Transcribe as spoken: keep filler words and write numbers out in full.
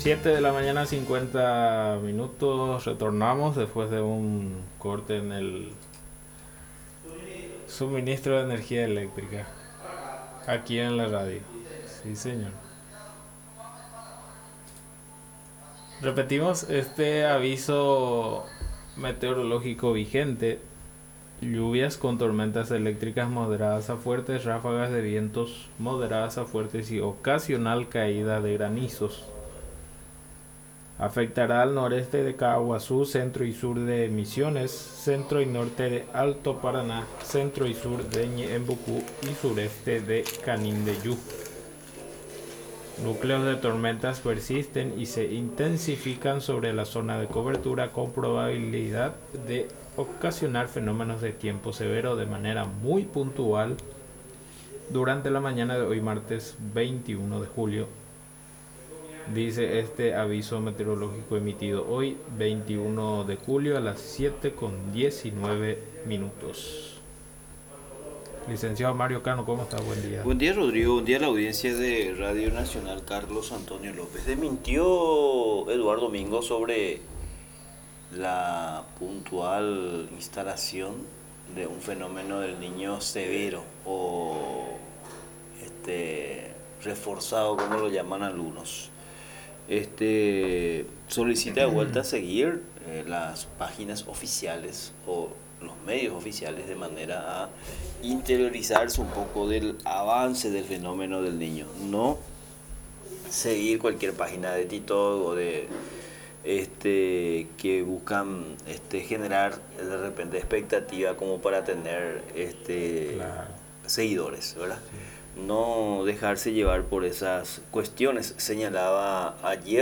siete de la mañana, cincuenta minutos. Retornamos después de un corte en el suministro de energía eléctrica. Aquí en la radio. Sí, señor. Repetimos este aviso meteorológico vigente. Lluvias con tormentas eléctricas moderadas a fuertes, ráfagas de vientos moderadas a fuertes y ocasional caída de granizos. Afectará al noreste de Caguazú, centro y sur de Misiones, centro y norte de Alto Paraná, centro y sur de Ñeembucú y sureste de Canindeyú. Núcleos de tormentas persisten y se intensifican sobre la zona de cobertura con probabilidad de ocasionar fenómenos de tiempo severo de manera muy puntual durante la mañana de hoy martes veintiuno de julio. Dice este aviso meteorológico emitido hoy veintiuno de julio a las siete con diecinueve minutos. Licenciado Mario Cano, ¿cómo está? Buen día. Buen día, Rodrigo. Buen día a la audiencia de Radio Nacional. Carlos Antonio López. Desmintió Eduardo Domingo sobre la puntual instalación de un fenómeno del niño severo o este reforzado, como lo llaman algunos. Este solicita de vuelta a seguir eh, las páginas oficiales o los medios oficiales de manera a interiorizarse un poco del avance del fenómeno del niño, no seguir cualquier página de TikTok o de este que buscan este generar de repente expectativa como para tener este Claro. seguidores, ¿verdad? Sí. No dejarse llevar por esas cuestiones. Señalaba ayer